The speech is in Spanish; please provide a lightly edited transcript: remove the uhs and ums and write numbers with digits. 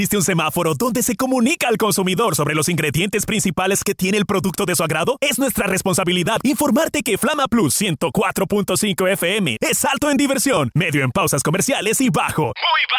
¿Existe un semáforo donde se comunica al consumidor sobre los ingredientes principales que tiene el producto de su agrado? Es nuestra responsabilidad informarte que Flama Plus 104.5 FM es alto en diversión, medio en pausas comerciales y bajo, muy